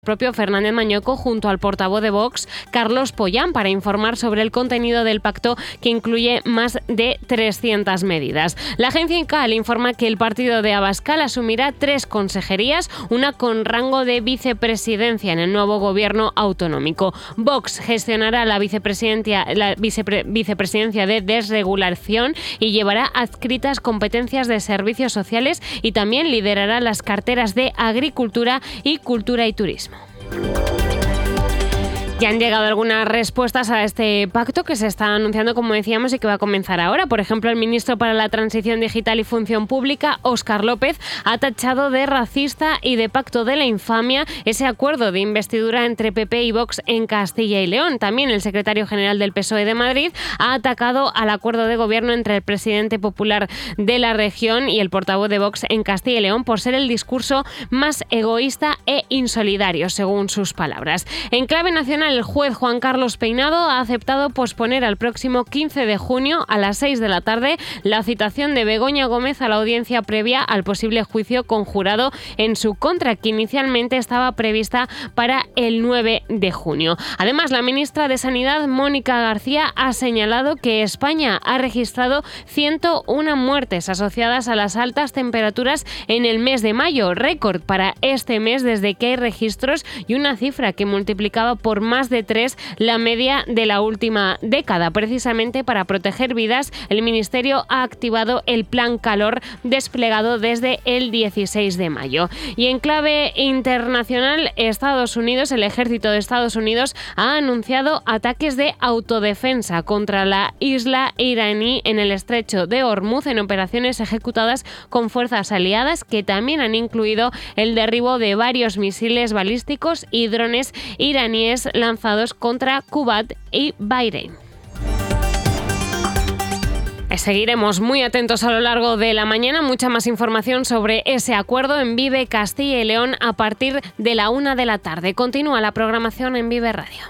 propio Fernández Mañueco junto al portavoz de Vox, Carlos Pollán, para informar sobre el contenido del pacto que incluye más de 300 medidas. La agencia INCAL informa que el partido de Abascal asumirá 3 consejerías, una con rango de vicepresidencia en el nuevo gobierno autonómico. Vox gestionará la vicepresidencia de desregulación y llevará adscritas competencias de servicios sociales y también liderará las carteras de Agricultura y Cultura y Turismo. Ya han llegado algunas respuestas a este pacto que se está anunciando, como decíamos, y que va a comenzar ahora. Por ejemplo, el ministro para la Transición Digital y Función Pública, Óscar López, ha tachado de racista y de pacto de la infamia ese acuerdo de investidura entre PP y Vox en Castilla y León. También el secretario general del PSOE de Madrid ha atacado al acuerdo de gobierno entre el presidente popular de la región y el portavoz de Vox en Castilla y León por ser el discurso más egoísta e insolidario, según sus palabras. En clave nacional, el juez Juan Carlos Peinado ha aceptado posponer al próximo 15 de junio a las 6 de la tarde la citación de Begoña Gómez a la audiencia previa al posible juicio conjurado en su contra, que inicialmente estaba prevista para el 9 de junio. Además, la ministra de Sanidad, Mónica García, ha señalado que España ha registrado 101 muertes asociadas a las altas temperaturas en el mes de mayo, récord para este mes desde que hay registros y una cifra que multiplicaba por más de 3 la media de la última década. Precisamente para proteger vidas, el Ministerio ha activado el Plan Calor desplegado desde el 16 de mayo. Y en clave internacional, Estados Unidos, el ejército de Estados Unidos ha anunciado ataques de autodefensa contra la isla iraní en el estrecho de Hormuz en operaciones ejecutadas con fuerzas aliadas que también han incluido el derribo de varios misiles balísticos y drones iraníes lanzados contra Kuwait y Bahrein. Seguiremos muy atentos a lo largo de la mañana. Mucha más información sobre ese acuerdo en Vive Castilla y León a partir de la 1 de la tarde. Continúa la programación en Vive Radio.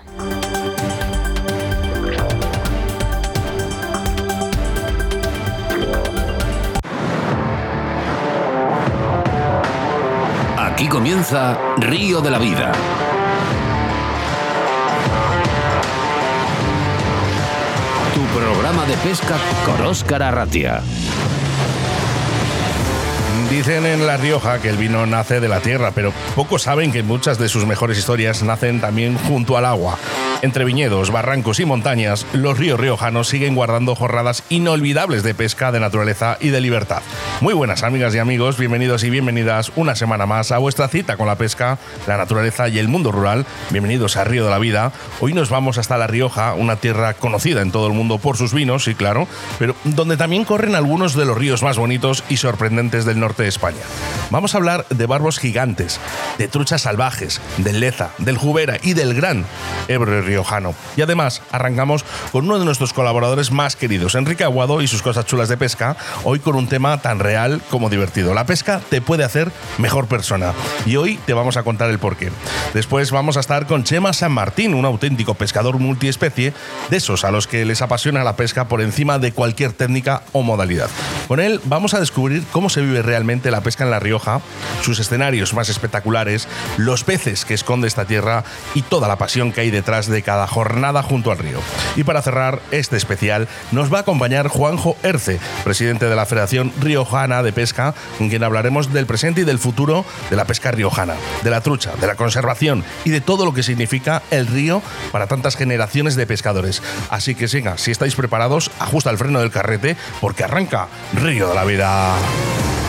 Aquí comienza Río de la Vida. Tu programa de pesca con Óscar Arratia. Dicen en La Rioja que el vino nace de la tierra, pero pocos saben que muchas de sus mejores historias nacen también junto al agua. Entre viñedos, barrancos y montañas, los ríos riojanos siguen guardando jornadas inolvidables de pesca, de naturaleza y de libertad. Muy buenas amigas y amigos, bienvenidos y bienvenidas una semana más a vuestra cita con la pesca, la naturaleza y el mundo rural. Bienvenidos a Río de la Vida. Hoy nos vamos hasta La Rioja, una tierra conocida en todo el mundo por sus vinos, sí claro, pero donde también corren algunos de los ríos más bonitos y sorprendentes del norte de España. Vamos a hablar de barbos gigantes, de truchas salvajes, del Leza, del Jubera y del gran Ebro riojano. Y además arrancamos con uno de nuestros colaboradores más queridos, Enrique Aguado, y sus cosas chulas de pesca, hoy con un tema tan real como divertido. La pesca te puede hacer mejor persona y hoy te vamos a contar el porqué. Después vamos a estar con Chema San Martín, un auténtico pescador multiespecie, de esos a los que les apasiona la pesca por encima de cualquier técnica o modalidad. Con él vamos a descubrir cómo se vive realmente la pesca en La Rioja, sus escenarios más espectaculares, los peces que esconde esta tierra y toda la pasión que hay detrás de cada jornada junto al río. Y para cerrar este especial nos va a acompañar Juanjo Erce, presidente de la Federación Riojana de Pesca, con quien hablaremos del presente y del futuro de la pesca riojana, de la trucha, de la conservación y de todo lo que significa el río para tantas generaciones de pescadores. Así que siga, si estáis preparados, ajusta el freno del carrete porque arranca Río de la Vida.